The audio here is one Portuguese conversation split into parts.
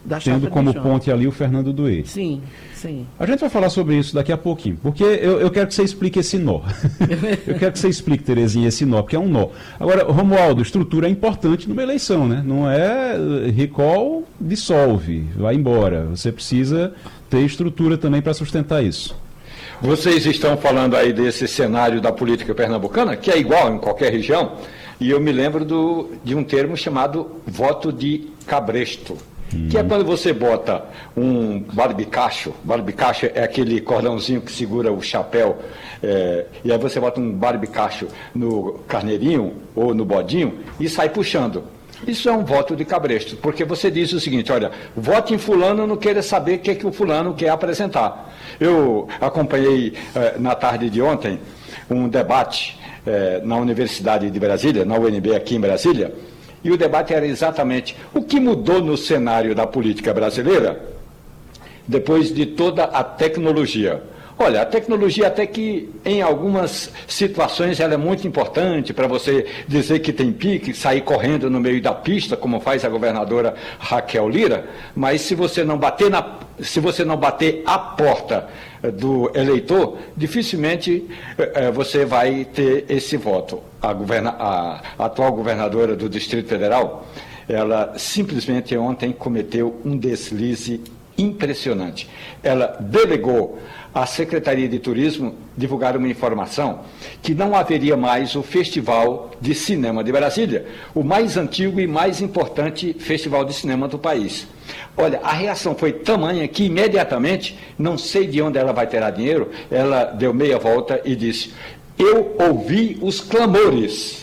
da chapa tendo como de ponte ali o Fernando Duê. Sim, sim. A gente vai falar sobre isso daqui a pouquinho, porque eu quero que você explique esse nó. Eu quero que você explique, Terezinha, esse nó, porque é um nó. Agora, Romualdo, estrutura é importante numa eleição, né? Não é recall, dissolve, vai embora. Você precisa ter estrutura também para sustentar isso. Vocês estão falando aí desse cenário da política pernambucana, que é igual em qualquer região, e eu me lembro de um termo chamado voto de cabresto, que é quando você bota um barbicacho é aquele cordãozinho que segura o chapéu, e aí você bota um barbicacho no carneirinho ou no bodinho e sai puxando. Isso é um voto de cabresto, porque você diz o seguinte, olha, vote em fulano, não queira saber o que o fulano quer apresentar. Eu acompanhei na tarde de ontem um debate na Universidade de Brasília, na UNB aqui em Brasília, e o debate era exatamente o que mudou no cenário da política brasileira depois de toda a tecnologia. Olha, a tecnologia até que em algumas situações ela é muito importante para você dizer que tem pique, sair correndo no meio da pista, como faz a governadora Raquel Lira, mas se você não bater a porta do eleitor, dificilmente você vai ter esse voto. A atual governadora do Distrito Federal, ela simplesmente ontem cometeu um deslize impressionante. Ela delegou à Secretaria de Turismo divulgar uma informação que não haveria mais o Festival de Cinema de Brasília, o mais antigo e mais importante festival de cinema do país. Olha, a reação foi tamanha que imediatamente, não sei de onde ela vai tirar dinheiro, ela deu meia volta e disse: eu ouvi os clamores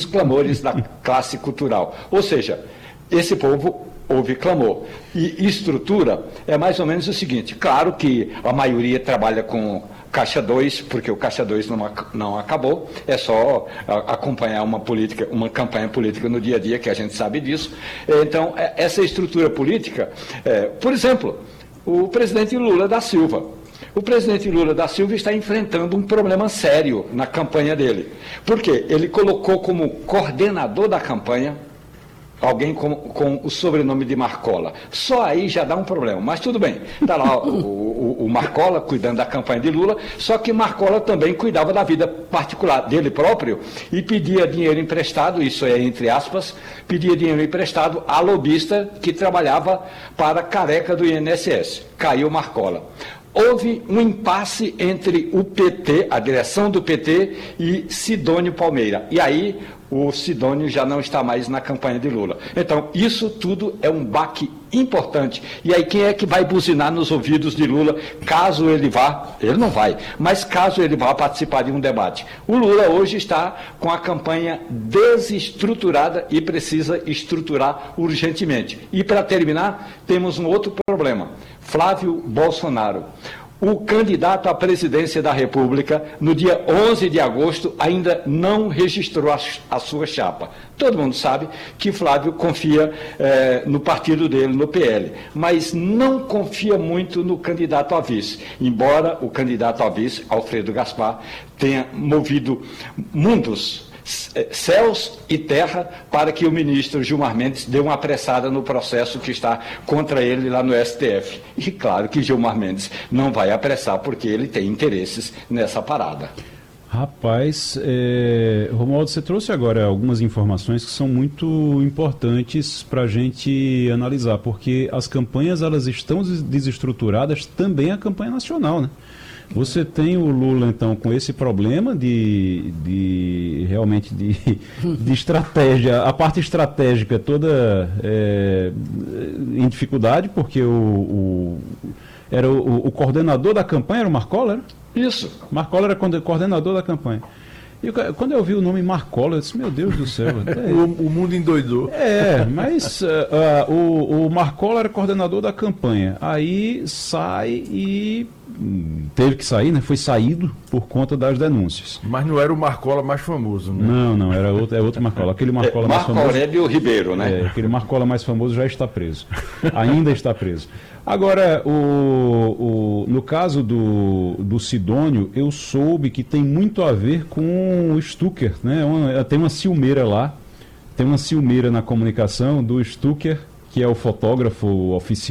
da classe cultural. Ou seja, esse povo houve clamor. E estrutura é mais ou menos o seguinte, claro que a maioria trabalha com Caixa 2, porque o Caixa 2 não acabou, é só acompanhar uma campanha política no dia a dia, que a gente sabe disso. Então, essa estrutura política, por exemplo, o presidente Lula da Silva. O presidente Lula da Silva está enfrentando um problema sério na campanha dele. Por quê? Ele colocou como coordenador da campanha alguém com o sobrenome de Marcola. Só aí já dá um problema, mas tudo bem. Está lá o Marcola cuidando da campanha de Lula, só que Marcola também cuidava da vida particular dele próprio e pedia dinheiro emprestado, isso é entre aspas, pedia dinheiro emprestado à lobista que trabalhava para a careca do INSS. Caiu Marcola. Houve um impasse entre o PT, a direção do PT, e Sidônio Palmeira. E aí o Sidônio já não está mais na campanha de Lula. Então, isso tudo é um baque importante. E aí quem é que vai buzinar nos ouvidos de Lula, caso ele vá, ele não vai, mas caso ele vá participar de um debate? O Lula hoje está com a campanha desestruturada e precisa estruturar urgentemente. E para terminar, temos um outro problema. Flávio Bolsonaro. O candidato à presidência da República, no dia 11 de agosto, ainda não registrou a sua chapa. Todo mundo sabe que Flávio confia no partido dele, no PL, mas não confia muito no candidato a vice, embora o candidato a vice, Alfredo Gaspar, tenha movido mundos, céus e terra, para que o ministro Gilmar Mendes dê uma apressada no processo que está contra ele lá no STF. E claro que Gilmar Mendes não vai apressar, porque ele tem interesses nessa parada. Rapaz, Romualdo, você trouxe agora algumas informações que são muito importantes para a gente analisar, porque as campanhas elas estão desestruturadas, também a campanha nacional, né? Você tem o Lula, então, com esse problema realmente de estratégia, a parte estratégica toda em dificuldade, porque era o coordenador da campanha, era o Marcola, era? Isso. Marcola era coordenador da campanha. E quando eu vi o nome Marcola, eu disse, meu Deus do céu. O mundo endoidou. Mas o Marcola era coordenador da campanha. Aí sai e teve que sair, né? Foi saído por conta das denúncias. Mas não era o Marcola mais famoso, né? Não, era outro Marcola. Aquele Marcola mais Marco famoso. Aurélio Ribeiro, né? Aquele Marcola mais famoso já está preso. Ainda está preso. Agora, no caso do Sidônio, eu soube que tem muito a ver com o Stucker, né? Tem uma ciumeira lá, tem uma ciumeira na comunicação do Stucker, que é o fotógrafo oficial